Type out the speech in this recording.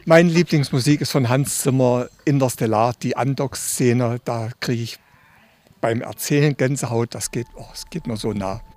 Meine Lieblingsmusik ist von Hans Zimmer, Interstellar, die Andock-Szene. Da kriege ich beim Erzählen Gänsehaut. Das geht mir so nah.